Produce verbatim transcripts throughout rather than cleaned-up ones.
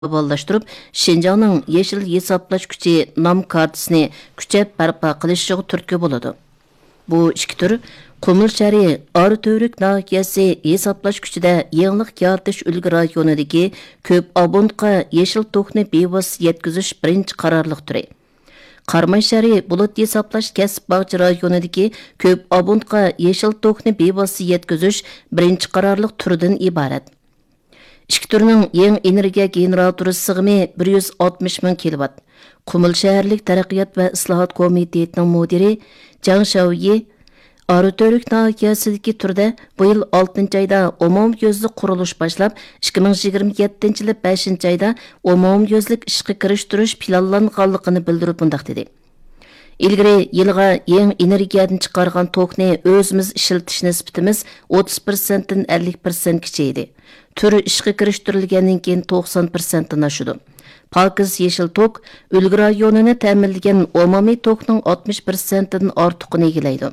globallaştırıp, Şinjanның yeşil hesaplaş küçü nam kartısını küçep barpa qilishig'i turtki bo'ladi. Bu ikki tür Qumulshari Arıtörük nahiyasi hesaplash kuchida yangilik yaratish ulgi rayonidagi ko'p abundqa yeşil tokni bevosita yetkazish birinchi qarorliq turi. Qarmayshari bulut hesaplash kasb bog'chi rayonidagi ko'p abundqa yeşil tokni bevosita yetkazish birinchi qarorliq turidan iborat. Ikki turning yangi energiya generatori sig'imi bir yuz oltmish ming kilovat. Qumul shaharlik taraqqiyot va islohot komitetining mudiri Jang Shaoyi Arıtörük nahiyasidagi turda bu yil oltinchi oyda umumyuzlik qurilish boshlab, ikki ming yigirma yettinchi yil beshinchi oyda umumyuzlik ishga kirishtirish planlanganligini bildirib bundoq dedi. Ilgari yilga yangi energiyadan chiqargan tokni o'zimiz ishlatish nisbatimiz o'ttiz foiz dan ellik foiz kichaydi. Turi ishga kirishtirilgandan keyin to'qson foiz dan oshdi. Pakiz yeşil tok ulgi rayonini ta'minlagan umumiy tokning oltmish foiz dan ortiqini egallaydi.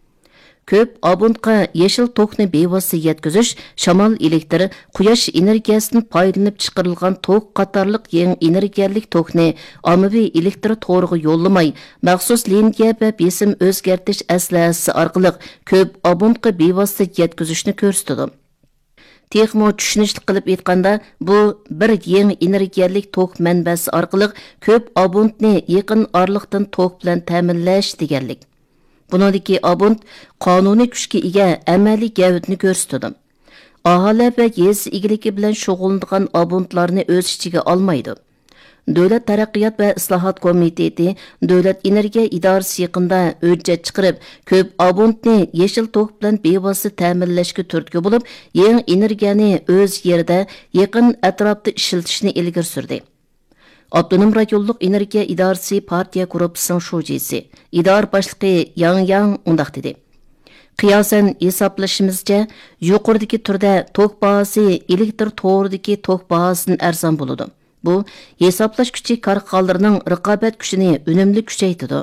Ko'p abundqa yeşil tokni bevosita yetkazish, shamol elektr, quyosh energiyasidan foydalanib chiqarilgan tok qatorliq yangi energiyalik tokni ommaviy elektr to'riga yo'llamay, maxsus liniya va besim o'zgartirish aslahasi orqali ko'p abundqa bevosita yetkazishni ko'rsatadi. Texmo tushunishli qilib aytganda, bu bir yangi energiyalik tok manbasi orqali ko'p abundni yaqin orliqdan tok bilan ta'minlash deganlik. Buningdagi abund qonuniy kuchga ega amaliy gavdni ko'rsatadi. Aholi va yez egiligi bilan shug'ullangan abundlarni o'z ichiga olmaydi. Davlat taraqqiyot va islohot komiteti Davlat energiya idorasi yaqinda hujjat chiqarib, ko'p abundni yeşil tok bilan bevosita ta'minlashga turtki bo'lib, yangi energiyani o'z yerida yaqin atrofda ishlatishni ilgari surdi. Abdunum rayonluq energiya idorasi partiya gruppasining shujisi, idor boshlig'i Yang Yang undaq dedi. Qiyosan hisoblashimizcha, yuqoridagi turda tok bahasi elektr to'g'ridagi tok bahasidan arzon bo'ladi. Bu hisoblash kuchi korxonalarning raqobat kuchini unumli kuchaytiradi.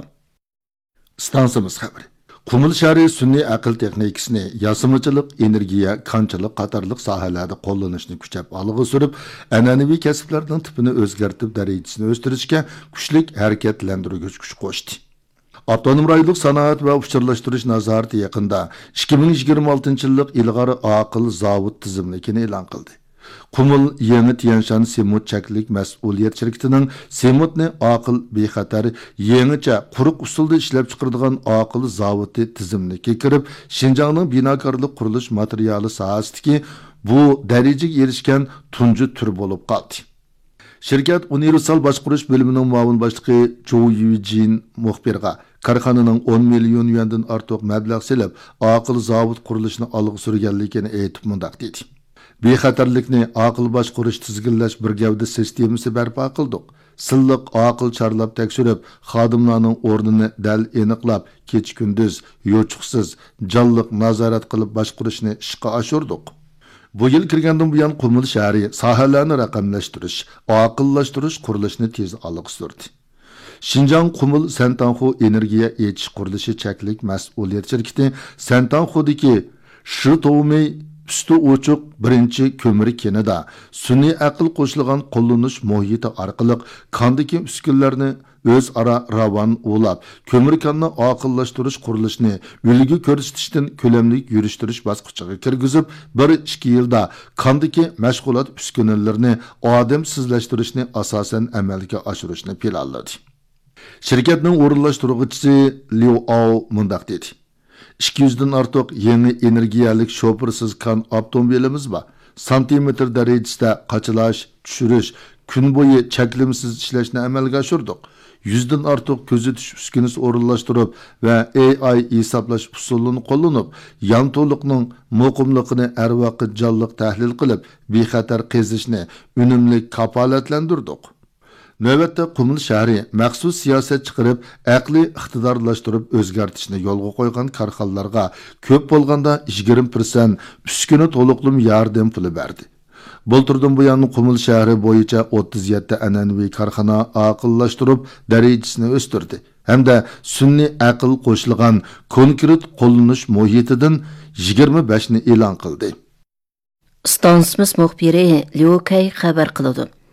Stansimiz xabari. Qumulshari sun'iy aql texnikasini yasimchilik, energiya, konchilik qatorliq sohalarda qo'llanishni kuchab olg'a surib, an'anaviy kasblarning tipini o'zgartib, darajasini o'stirishga kuchlik harakatlantiruvchi kuch qo'shdi. Avtonom rayonlik sanoat va uchirlashtirish nazorati yaqinda ikki ming yigirma oltinchi yillik ilg'ori aql zavod tizimligini e'lon qildi. Qumul Yangi Tianshan Semut chaklik mas'uliyat shirkatining Semutni aql bexatar yangicha quruq usulda ishlab chiqaradigan aql zavodi tizimligiga kirib, Şinjanning binokorlik qurilish materiali sohasidagi bu darajaga erishgan tunji tur bo'lib qoldi. Shirkat universal boshqarish bo'limining muavin boshlig'i Zhou Yujin muxbirga korxonaning o'n million yuandan ortiq mablag' selib, aql zavod qurilishini olg'a surganligini aytib mundaq dedi. Bexatarlikni aql boshqarish tizginlash bir gavda sistemasi barpo qildik. Silliq aql charlab tekshirib, xodimlarning o'rnini dal aniqlab, kech-kunduz, yo'chiqsiz, jonliq nazorat qilib boshqarishni ishga oshirdik. Bu yil kirgandan buyon Qumul shahri sohalarni raqamlashtirish, aqllashtirish qurilishini tez olg'a surdi. Şinjan Qumul Santanxu energiya etish qurilishi chaklik mas'uliyat shirkati Santanxudagi Shitoumi Üstü uçuq birinchi ko'mir kenida sun'iy aql qo'shilgan qo'llanish muhiti orqali kandagi uskunlarni o'z ara ravon ulab, ko'mir konni aqllashtirish qurilishini ulgi ko'rsatishdan ko'lamli yurishtirish bosqichiga kirgizib, bir ikki yilda kandagi mashg'ulot uskunalarini odamsizlashtirishni asosan amalga oshirishni planladi. Shirkatning o'rinlashtiruvchisi Liu Ao mundaq dedi. ikki yuz dan ortiq yangi energiyalik shofersiz kan avtomobilimiz bor. Santimetr darajasida qachilash, tushirish, kun bo'yi chaklimsiz ishlashni amalga oshirdik. yuz dan ortiq kuzatish uskunasi o'rinlashtirib va A I hisoblash usulini qo'llanib, yan to'liqning muqimligini har vaqt jonliq tahlil qilib, bexatar qezishni unumli kafolatlantirdik. Növbətdə Qumul shahri maxsus siyosat chiqarib, aqliy iqtidorlashtirib o'zgartishni yo'lga qo'ygan korxonalarga ko'p bo'lganda yigirma foiz uskuna to'liqlim yordam puli berdi. Bulturdan bu yana Qumul shahri bo'yicha o'ttiz yetti an'anaviy korxona aqllashtirib, darajasini o'stirdi. Hamda sun'iy aql qo'shilgan konkret qo'llanish muhitidan yigirma besh ni e'lon qildi. Stansimiz muxbiri Liu Kai xabar qildi.